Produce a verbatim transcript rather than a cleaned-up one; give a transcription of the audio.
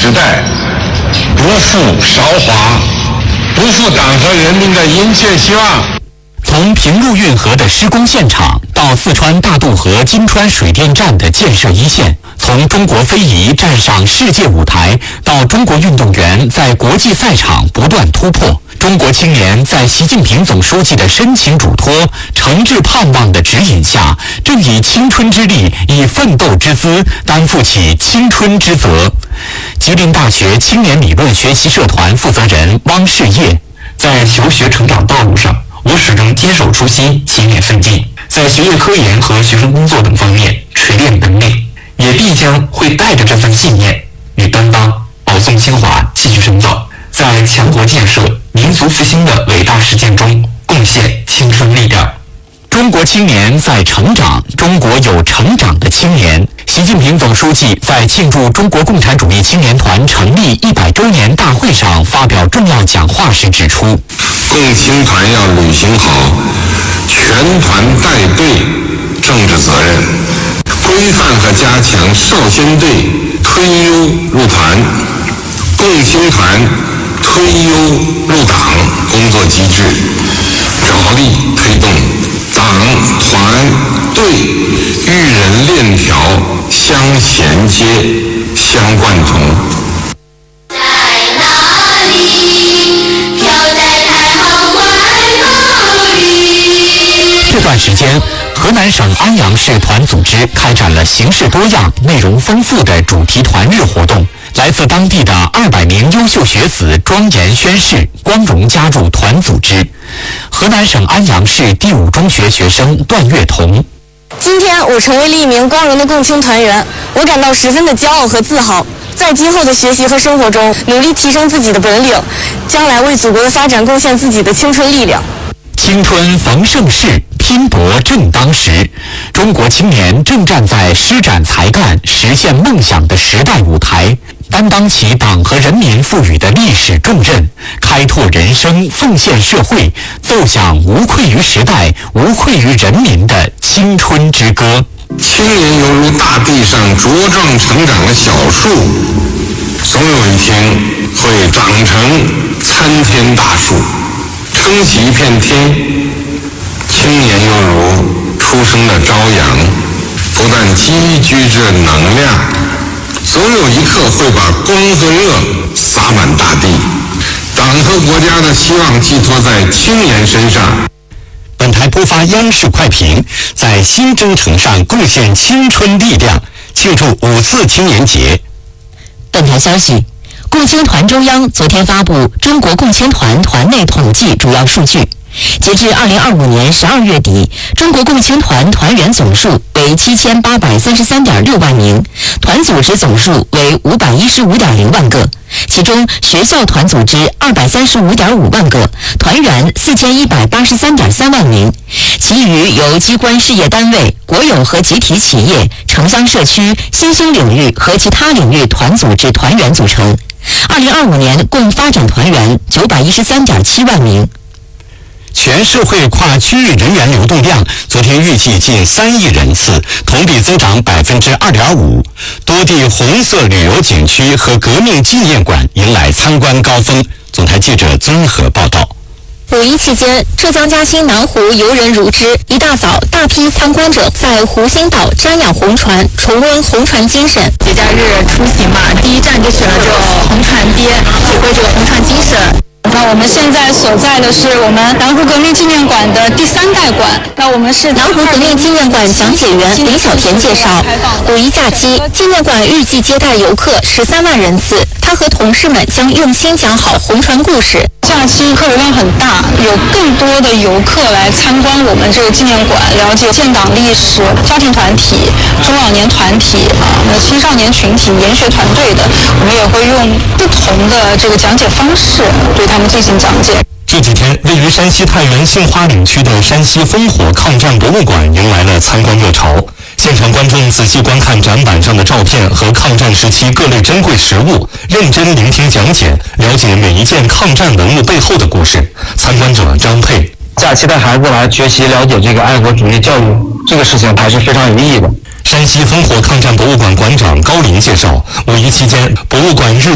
时代，不负韶华，不负党和人民的殷切希望。 从平陆运河的施工现场到四川大渡河金川水电站的建设一线，从中国非遗站上世界舞台到中国运动员在国际赛场不断突破，中国青年在习近平总书记的深情嘱托、诚挚盼望的指引下，正以青春之力、以奋斗之姿担负起青春之责。吉林大学青年理论学习社团负责人汪世业，在求学成长道路上，我始终坚守初心，勤勉奋进，在学业科研和学生工作等方面锤炼本领，也必将会带着这份信念与担当，保送清华继续深造，在强国建设、民族复兴的伟大实践中贡献青春力量。中国青年在成长，中国有成长的青年。习近平总书记在庆祝中国共产主义青年团成立一百周年大会上发表重要讲话时指出， 共青团要履行好全团带队政治责任，规范和加强少先队推优入团、共青团推优入党工作机制，着力推动党团队育人链条相衔接、相贯通。 在哪里？飘在太行怀抱里。 这段时间，河南省安阳市团组织开展了形式多样、内容丰富的主题团日活动。来自当地的二百名优秀学子庄严宣誓，光荣加入团组织。河南省安阳市第五中学学生段月彤， 今天我成为了一名光荣的共青团员，我感到十分的骄傲和自豪。在今后的学习和生活中，努力提升自己的本领，将来为祖国的发展贡献自己的青春力量。 青春逢盛世，拼搏正当时。中国青年正站在施展才干、实现梦想的时代舞台，担当起党和人民赋予的历史重任，开拓人生，奉献社会，奏响无愧于时代、无愧于人民的青春之歌。 青年犹如大地上茁壮成长的小树，总有一天会长成参天大树，撑起一片天。青年犹如初生的朝阳，不但积聚着能量，总有一刻会把光和热洒满大地。党和国家的希望寄托在青年身上。 本台播发央视快评，在新征程上贡献青春力量，庆祝五四青年节。 本台消息，共青团中央昨天发布中国共青团团内统计主要数据。截至二零二五年十二月底，中国共青团团员总数为七千八百三十三点六万名，团组织总数为五百一十五点零万个，其中学校团组织二百三十五点五万个，团员四千一百八十三点三万名，其余由机关事业单位、国有和集体企业、城乡社区、新兴领域和其他领域团组织团员组成。二零二五年共发展团员九百一十三点七万名。 全社会跨区域人员流动量昨天预计近三亿人次，同比增长百分之二点五。多地红色旅游景区和革命纪念馆迎来参观高峰。总台记者综合报道。 五一期间，浙江嘉兴南湖游人如织。一大早，大批参观者在湖心岛瞻仰红船，重温红船精神。 节假日出行嘛，第一站就选了这个红船街，体会这个红船精神。那我们现在所在的是我们南湖革命纪念馆的第三代馆。那我们是南湖革命纪念馆讲解员林小田介绍，五一假期，纪念馆预计接待游客十三万人次。他和同事们将用心讲好红船故事。 假期客流量很大，有更多的游客来参观我们这个纪念馆，了解建党历史、家庭团体、中老年团体啊，那青少年群体、研学团队的，我们也会用不同的这个讲解方式对他们进行讲解。 这几天，位于山西太原杏花岭区的山西烽火抗战博物馆迎来了参观热潮。现场观众仔细观看展板上的照片和抗战时期各类珍贵实物，认真聆听讲解，了解每一件抗战文物背后的故事。参观者张佩， 假期带孩子来学习了解这个爱国主义教育，这个事情还是非常有意义的。 山西烽火抗战博物馆馆长高林介绍，五一期间，博物馆日